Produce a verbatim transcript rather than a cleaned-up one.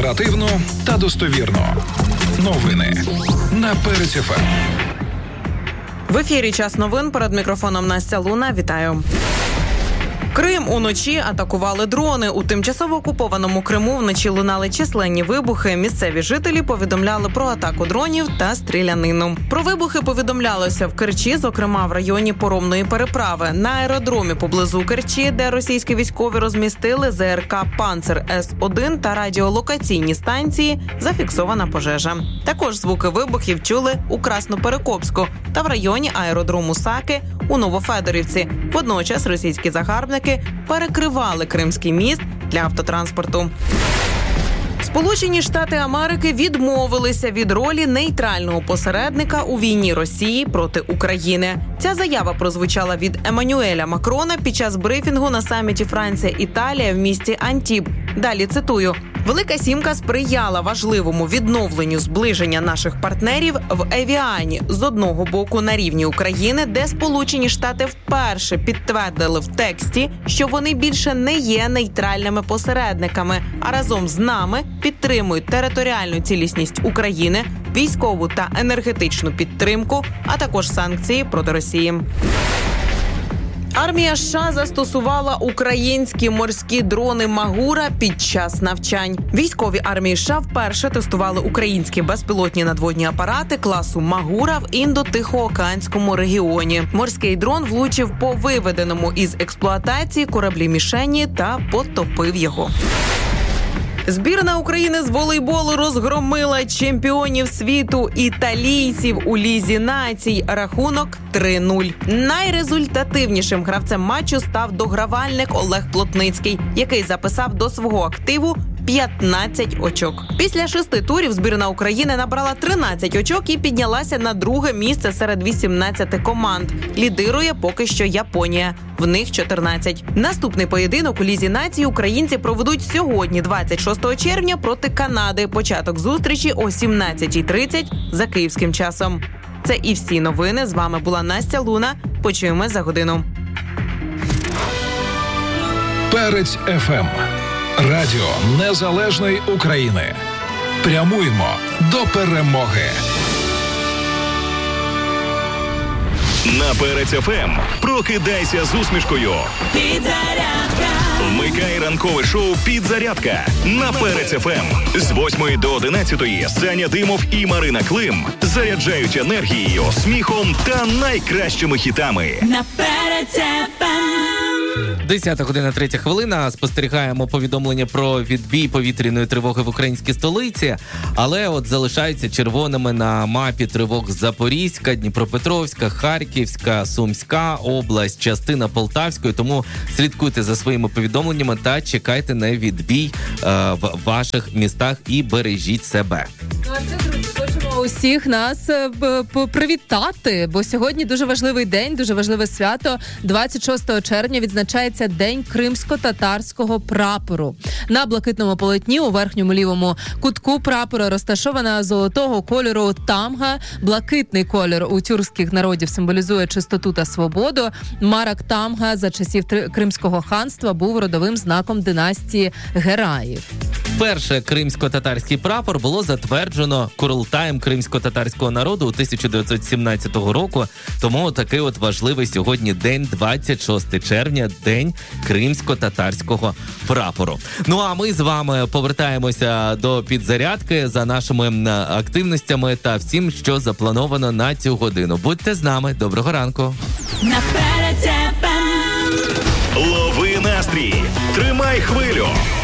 Оперативно та достовірно. Новини на Перець еф ем. В ефірі «Час новин». Перед мікрофоном Настя Луна. Вітаю. Крим уночі атакували дрони. У тимчасово окупованому Криму вночі лунали численні вибухи. Місцеві жителі повідомляли про атаку дронів та стрілянину. Про вибухи повідомлялося в Керчі, зокрема в районі Поромної переправи. На аеродромі поблизу Керчі, де російські військові розмістили зе ер ка «Панцер ес один» та радіолокаційні станції, зафіксована пожежа. Також звуки вибухів чули у Красноперекопську та в районі аеродрому Саки у Новофедорівці. Водночас російські загарбники перекривали Кримський міст для автотранспорту. Сполучені Штати Америки відмовилися від ролі нейтрального посередника у війні Росії проти України. Ця заява прозвучала від Еммануеля Макрона під час брифінгу на саміті Франція-Італія в місті Антіб. Далі цитую. «Велика сімка сприяла важливому відновленню зближення наших партнерів в Евіані з одного боку на рівні України, де Сполучені Штати вперше підтвердили в тексті, що вони більше не є нейтральними посередниками, а разом з нами підтримують територіальну цілісність України, військову та енергетичну підтримку, а також санкції проти Росії». Армія США застосувала українські морські дрони «Магура» під час навчань. Військові армії США вперше тестували українські безпілотні надводні апарати класу «Магура» в Індо-Тихоокеанському регіоні. Морський дрон влучив по виведеному із експлуатації кораблі-мішені та потопив його. Збірна України з волейболу розгромила чемпіонів світу італійців у Лізі націй. Рахунок три нуль. Найрезультативнішим гравцем матчу став догравальник Олег Плотницький, який записав до свого активу п'ятнадцять очок. Після шести турів збірна України набрала тринадцять очок і піднялася на друге місце серед вісімнадцяти команд. Лідирує поки що Японія. В них чотирнадцять. Наступний поєдинок у Лізі націй українці проведуть сьогодні, двадцять шостого червня, проти Канади. Початок зустрічі о сімнадцятій тридцять за київським часом. Це і всі новини. З вами була Настя Луна. Почуємось за годину. Перець еф ем. Радіо Незалежної України. Прямуємо до перемоги. На Перець еф ем прокидайся з усмішкою. Підзарядка. Вмикай ранкове шоу «Підзарядка» на Перець еф ем. З восьмої до одинадцятої Саня Димов і Марина Клим заряджають енергією, сміхом та найкращими хітами. На Перець еф ем. десята година третя хвилина. Спостерігаємо повідомлення про відбій повітряної тривоги в українській столиці, але от залишаються червоними на мапі тривог Запорізька, Дніпропетровська, Харківська, Сумська область, частина Полтавської, тому слідкуйте за своїми повідомленнями та чекайте на відбій е, в ваших містах і бережіть себе. Ну, а це, друзі, хочемо усіх нас привітати, бо сьогодні дуже важливий день, дуже важливе свято. двадцять шостого червня відзначається День кримсько-татарського прапору. На блакитному полотні у верхньому лівому кутку прапора розташована золотого кольору тамга. Блакитний колір у тюркських народів символізує чистоту та свободу. Марак тамга за часів Кримського ханства був родовим знаком династії Гераїв. Перше кримсько-татарський прапор було затверджено Курултаєм кримсько-татарського народу у тисяча дев'ятсот сімнадцятого року, тому такий от важливий сьогодні день, двадцять шостого червня, День кримсько-татарського прапору. Ну а ми з вами повертаємося до підзарядки за нашими активностями та всім, що заплановано на цю годину. Будьте з нами. Доброго ранку. На Перець еф ем. Лови настрій. Тримай хвилю.